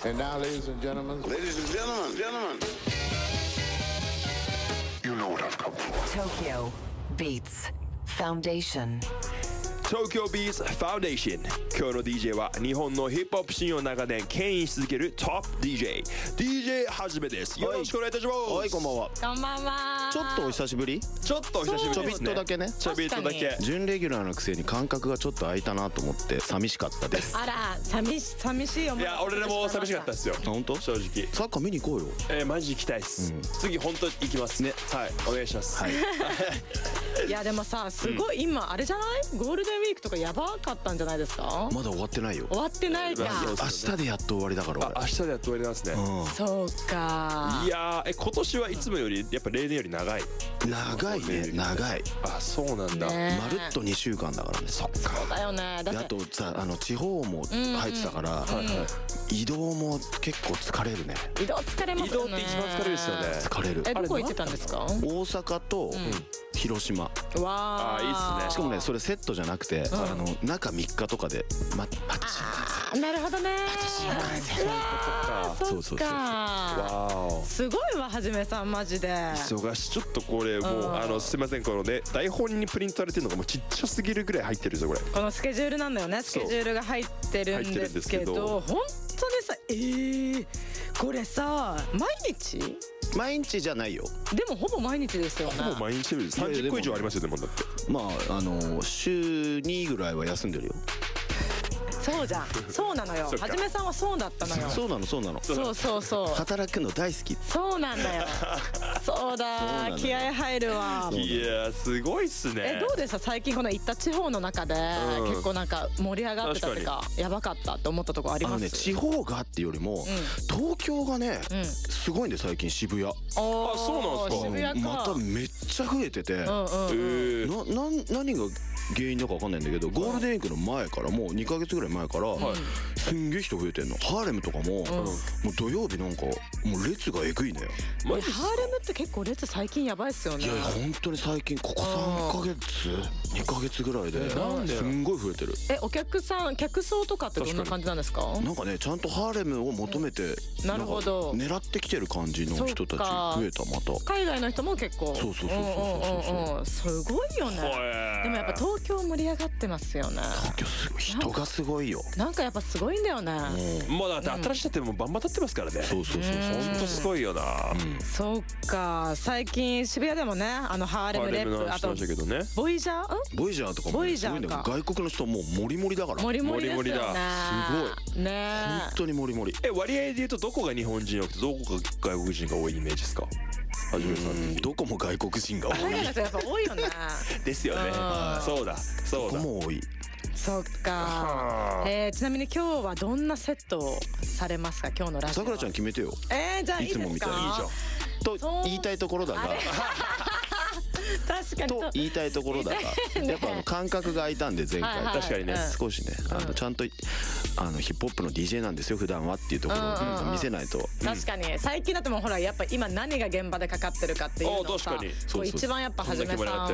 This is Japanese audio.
And now, ladies and gentlemen. Ladies and gentlemen. You know what I've come for. Tokyo Beats Foundation. 東京ビーズファウンデーション。今日の DJ は日本のヒップホップシーンを長年牽引し続けるトップ DJ はじめです。よろしくお願いいたします。 はい、こんばんは。 こんばんは。 ちょっとお久しぶり。 ちょっとお久しぶりですね。 ちょびっとだけね。 ちょびっとだけ。 準レギュラーのくせに間隔がちょっと空いたなと思って寂しかったです。 あら、寂しい思い。 いや、俺らも寂しかったですよ。 本当？ 正直。 サッカー見に行こうよ。 マジ行きたいです。次本当に行きますね。はい、お願いします。はい。 いやでもさ、すごい今あれじゃない？ゴールデンウィークとかやばかったんじゃないですか？ まだ終わってないよ。 終わってないか。 明日でやっと終わりだから俺。 明日でやっと終わりなんですね。 そうか。 いやー、今年はいつもよりやっぱ例年より長い。 長いね、長い。 あ、そうなんだ。 まるっと2週間だからね。 そっか。 そうだよね。だってあとさ、地方も入ってたから移動も結構疲れるね。 移動疲れますよね。 移動って一番疲れるですよね。 疲れる。 どこ行ってたんですか？ 大阪と広島。 わあ、 いいっすね。 しかもね、それセットじゃなくて中3日とかでなるほどね。 そうそうそう。 わー。 すごいわ、はじめさんマジで。 忙しい。ちょっとこれもうすいません、このね台本にプリントされてるのがもうちっちゃすぎるぐらい入ってるんですよこれ。 このスケジュールなんだよね。スケジュールが入ってるんですけど、本当にさ、これさ毎日じゃないよ。 でもほぼ毎日ですよね。 ほぼ毎日です。30個以上ありますよ。でもだってまあ週2ぐらいは休んでるよ。 そうじゃん。そうなのよ。はじめさんはそうだったのよ。 そうなの。 そう働くの大好き。 そうなんだよ。そうだ、気合入るわ。 いやすごいっすね。 どうでした最近この行った地方の中で結構なんか盛り上がってたっていうかやばかったって思ったとこあります？ 地方がっていうよりも東京がねすごいんで最近渋谷。 あ、そうなんですか。 渋谷か。 まためっちゃ増えてて何が原因だか分かんないんだけど、ゴールデンウィークの前からもう2ヶ月ぐらい前からすんげえ人増えてんの。ハーレムとかももう土曜日なんかもう列がえぐいね。 ハーレムって結構列最近やばいっすよね。 いや本当に最近ここ3ヶ月2ヶ月ぐらいですんごい増えてる。 お客さん客層とかってどんな感じなんですか？ なんかね、ちゃんとハーレムを求めてなるほど狙ってきてる感じの人たち増えた。また海外の人も結構そうすごいよね。でもやっぱ東京盛り上がってますよね。 東京すごい、人がすごいよ。 なんかやっぱすごいんだよね。 もうだって新しいってもうバンバン立ってますからね。 そう本当すごいよな。 そうか。最近渋谷でもねハーレムレップ、あとボイジャーとかもすごいね。外国の人もうモリモリだから。 モリモリですよね。 すごいね。本当にモリモリ。 割合で言うとどこが日本人多くてどこが外国人が多いイメージですか？はじめさん。 どこも外国人が多い。 海外の人やっぱ多いよね。 ですよね。そうだ。 どこも多い。 そっか。ちなみに今日はどんなセットをされますか？今日のラジオ。 さくらちゃん決めてよ。 じゃあいいですか？ いつもみたいにいいじゃんと言いたいところだが。 確かにと言いたいところだが、やっぱ間隔が空いたんで前回確かにね少しねちゃんとヒップホップの DJ なんですよ普段はっていうところを見せないと。 確かに最近だともうほらやっぱ今何が現場でかかってるかっていうのをさ一番やっぱはじめさん